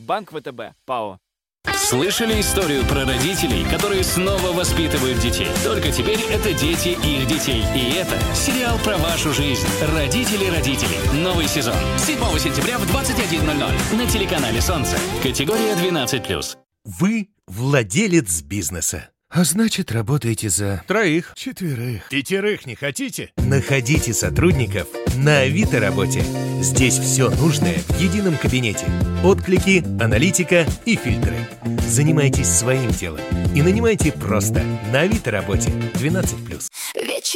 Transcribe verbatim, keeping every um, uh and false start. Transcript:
Банк ВТБ, ПАО. Слышали историю про родителей, которые снова воспитывают детей? Только теперь это дети их детей. И это сериал про вашу жизнь. «Родители родителей». Новый сезон. седьмого сентября в двадцать один ноль ноль на телеканале «Солнце». Категория двенадцать плюс. Вы владелец бизнеса. А значит, работаете за... Троих. Четверых. Пятерых не хотите? Находите сотрудников на Авито работе. Здесь все нужное в едином кабинете. Отклики, аналитика и фильтры. Занимайтесь своим делом и нанимайте просто на Авито работе. двенадцать плюс.